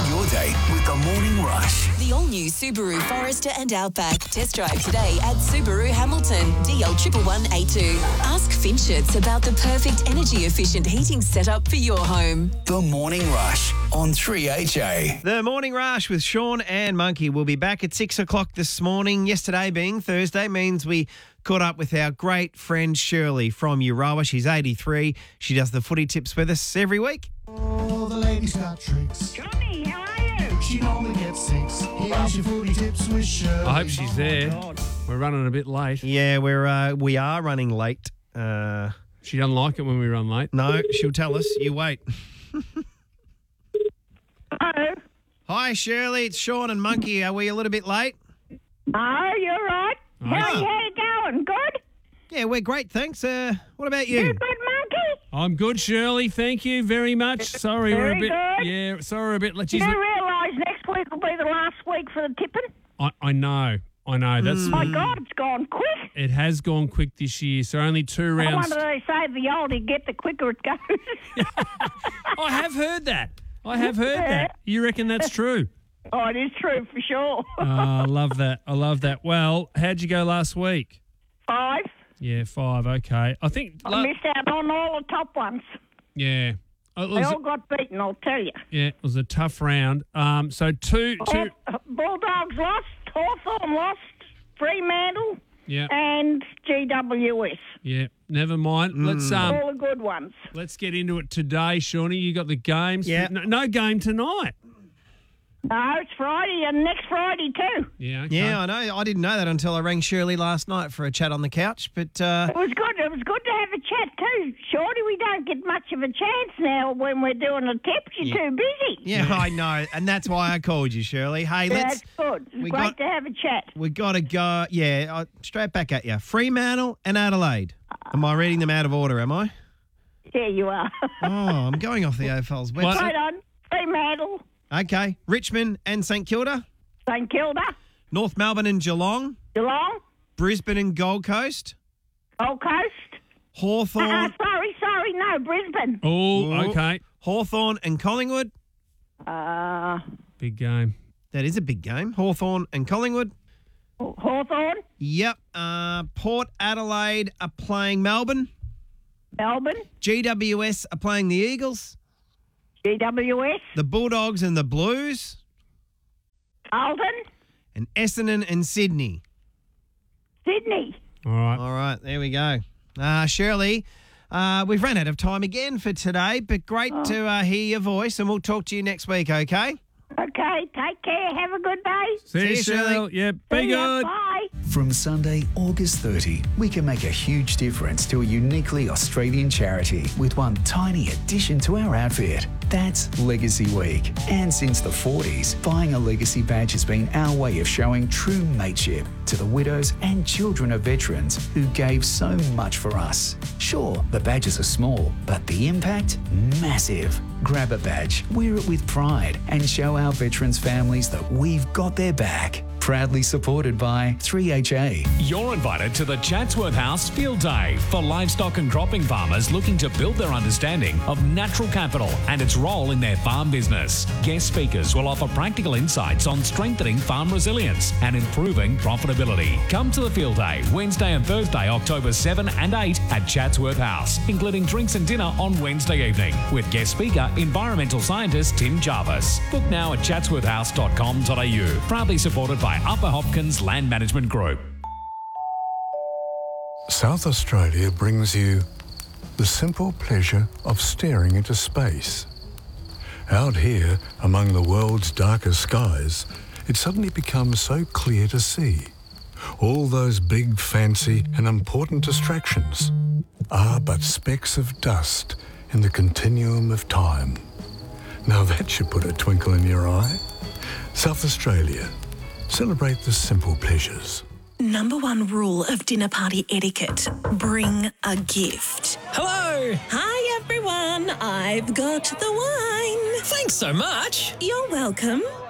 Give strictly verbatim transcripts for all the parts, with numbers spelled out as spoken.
Start your day with the Morning Rush. The all-new Subaru Forester and Outback. Test drive today at Subaru Hamilton, D L one one one eight two. Ask Finchets about the perfect energy-efficient heating setup for your home. The Morning Rush on three H A. The Morning Rush with Sean and Monkey will be back at six o'clock this morning. Yesterday being Thursday means we caught up with our great friend Shirley from Euroa. She's eighty-three. She does the footy tips with us every week. Oh, the lady's got tricks. Johnny, how are you? She only gets six. Here's your footy tips with Shirley. I hope she's there. We're running a bit late. Yeah, we're uh, we are running late. Uh, She doesn't like it when we run late. no, she'll tell us. You wait. Hello. Hi, Shirley. It's Sean and Monkey. Are we a little bit late? Oh, you're right. Oh. How, how you going? Good? Yeah, we're great, thanks. Uh, what about You you? good, Monkey? I'm good, Shirley. Thank you very much. Sorry, we're a Very bit. good. Yeah, sorry, we're a bit. Let's Do use you it. realise next week will be the last week for the tipping? I, I know. I know. That's. My God, it's gone quick. It has gone quick this year. So only two I rounds. wonder they say the older you get, the quicker it goes. I have heard that. I have heard that. You reckon that's true? Oh, it is true for sure. Oh, I love that. I love that. Well, how'd you go last week? Five. Yeah, five. Okay. I think. I la- missed out on all the top ones. yeah. It They was, all got beaten, I'll tell you. yeah, it was a tough round. Um, so two, two. Haw- Bulldogs lost, Hawthorn lost, Fremantle, Yeah, and G W S. yeah. Never mind. Let's um, All the good ones. let's get into it today, Shawnee. You got the games. Yeah. No, no game tonight. No, it's Friday and next Friday too. Yeah. Okay. Yeah, I know. I didn't know that until I rang Shirley last night for a chat on the couch. But uh, It was good. It was good to have a chat too. Shorty, we don't get much of a chance now when we're doing the tips. You're too busy. yeah, I know, and that's why I called you, Shirley. Hey, let's. That's good. It's we great got- to have a chat. We got to go. Yeah, uh, straight back at you. Fremantle and Adelaide. Am I reading them out of order? Am I? There you are. Oh, I'm going off the A F L's website. Right on. Fremantle, Okay, Richmond and St Kilda, St Kilda, North Melbourne and Geelong, Geelong, Brisbane and Gold Coast, Gold Coast. Uh, Hawthorn. sorry, sorry, no, Brisbane. Oh, okay. Hawthorn and Collingwood. Uh, Big game. That is a big game. Hawthorn and Collingwood. Hawthorn, Yep. Uh, Port Adelaide are playing Melbourne. Melbourne, G W S are playing the Eagles. G W S, The Bulldogs and the Blues. Carlton, And Essendon and Sydney. Sydney. All right. All right, there we go. Uh, Shirley, uh, we've run out of time again for today, but great to uh, hear your voice, and we'll talk to you next week, okay? Okay, take care. Have a good day. See, See you, you, Shirley. Cheryl. Yeah, be See ya. good. Bye. From Sunday, August thirtieth, we can make a huge difference to a uniquely Australian charity with one tiny addition to our outfit. That's Legacy Week. And since the forties, buying a Legacy badge has been our way of showing true mateship to the widows and children of veterans who gave so much for us. Sure, the badges are small, but the impact, massive. Grab a badge, wear it with pride, and show our veterans' families that we've got their back. Proudly supported by three H A. You're invited to the Chatsworth House Field Day for livestock and cropping farmers looking to build their understanding of natural capital and its role in their farm business. Guest speakers will offer practical insights on strengthening farm resilience and improving profitability. Come to the Field Day Wednesday and Thursday, October seventh and eighth at Chatsworth House, including drinks and dinner on Wednesday evening with guest speaker, environmental scientist Tim Jarvis. Book now at chatsworth house dot com dot a u. Proudly supported by Upper Hopkins Land Management Group. South Australia brings you the simple pleasure of staring into space. Out here, among the world's darkest skies, it suddenly becomes so clear to see. All those big, fancy and important distractions are but specks of dust in the continuum of time. Now that should put a twinkle in your eye. South Australia. Celebrate the simple pleasures. Number one rule of dinner party etiquette, bring a gift. Hello! Hi everyone, I've got the wine. Thanks so much. You're welcome.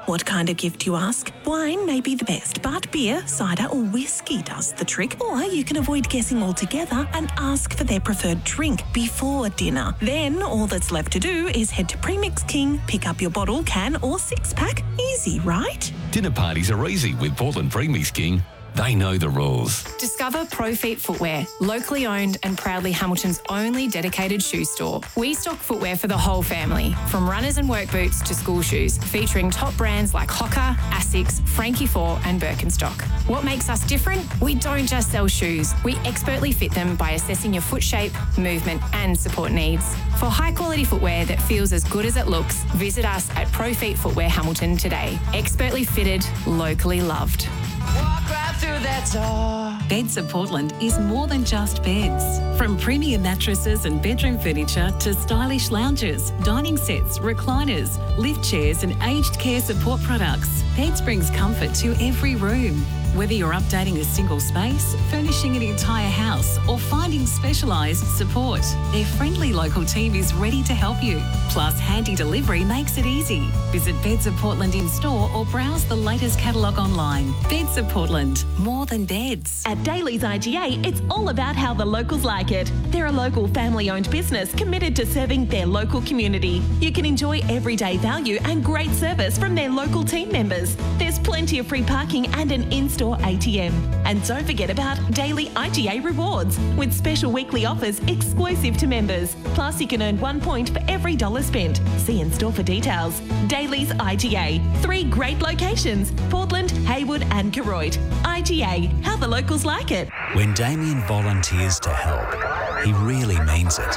What kind of gift, you ask? Wine may be the best, but beer, cider or whiskey does the trick. Or you can avoid guessing altogether and ask for their preferred drink before dinner. Then all that's left to do is head to Premix King, pick up your bottle, can or six-pack. Easy, right? Dinner parties are easy with Portland Premix King. They know the rules. Discover ProFeet Footwear, locally owned and proudly Hamilton's only dedicated shoe store. We stock footwear for the whole family, from runners and work boots to school shoes, featuring top brands like Hoka, Asics, Frankie Four and Birkenstock. What makes us different? We don't just sell shoes. We expertly fit them by assessing your foot shape, movement and support needs. For high-quality footwear that feels as good as it looks, visit us at ProFeet Footwear Hamilton today. Expertly fitted, locally loved. Walk right through that door. Beds of Portland is more than just beds. From premium mattresses and bedroom furniture to stylish lounges, dining sets, recliners, lift chairs and aged care support products, Beds brings comfort to every room. Whether you're updating a single space, furnishing an entire house or finding specialised support, their friendly local team is ready to help you. Plus, handy delivery makes it easy. Visit Beds of Portland in store or browse the latest catalogue online. Beds of Portland, more than beds. At Daly's I G A, it's all about how the locals like it. They're a local family-owned business committed to serving their local community. You can enjoy everyday value and great service from their local team members. There's plenty of free parking and an in-store A T M. And don't forget about Daily I G A Rewards, with special weekly offers exclusive to members. Plus, you can earn one point for every dollar spent. See in store for details. Daly's I G A. Three great locations: Portland, Haywood and Koroit. I G A, how the locals like it. When Damien volunteers to help, he really means it.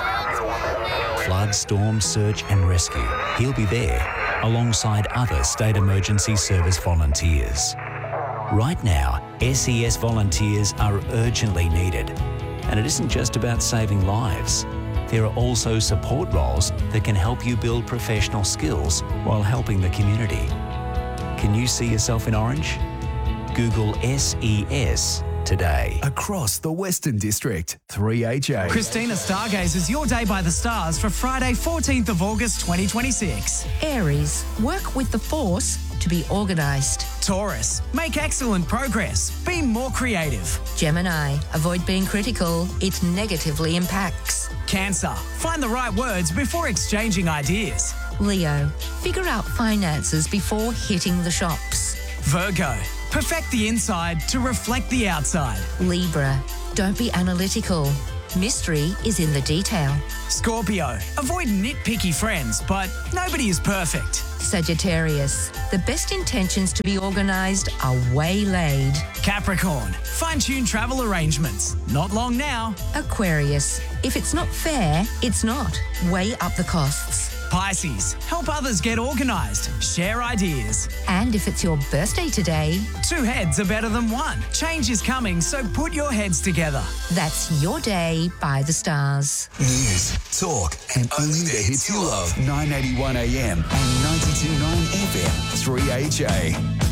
Flood, storm, search and rescue. He'll be there alongside other State Emergency Service volunteers. Right now, S E S volunteers are urgently needed. And it isn't just about saving lives. There are also support roles that can help you build professional skills while helping the community. Can you see yourself in orange? Google S E S today. Across the Western District, three H A. Christina stargazes your day by the stars for Friday, fourteenth of August, twenty twenty-six. Aries, work with the force to be organised. Taurus, make excellent progress. Be more creative. Gemini, avoid being critical. It negatively impacts. Cancer, find the right words before exchanging ideas. Leo, figure out finances before hitting the shops. Virgo, perfect the inside to reflect the outside. Libra, don't be analytical. Mystery is in the detail. Scorpio, avoid nitpicky friends, but nobody is perfect. Sagittarius, the best intentions to be organised are waylaid. Capricorn, fine-tune travel arrangements. Not long now. Aquarius, if it's not fair, it's not. Weigh up the costs. Pisces, help others get organised. Share ideas. And if it's your birthday today, two heads are better than one. Change is coming, so put your heads together. That's your day by the stars. News, talk, and only the hits you love. nine eighty-one A M and ninety-two point nine F M, three H A.